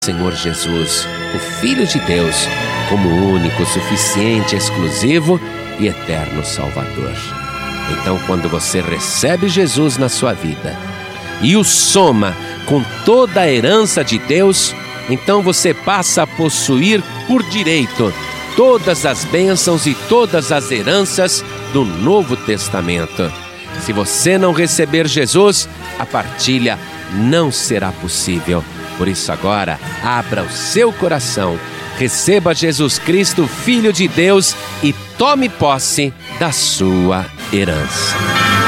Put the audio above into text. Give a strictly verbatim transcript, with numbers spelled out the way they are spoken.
Senhor Jesus, o Filho de Deus, como único, suficiente, exclusivo e eterno Salvador. Então, quando você recebe Jesus na sua vida e o soma com toda a herança de Deus, então você passa a possuir por direito todas as bênçãos e todas as heranças do Novo Testamento. Se você não receber Jesus, a partilha não será possível. Por isso agora, abra o seu coração, receba Jesus Cristo, Filho de Deus, e tome posse da sua herança.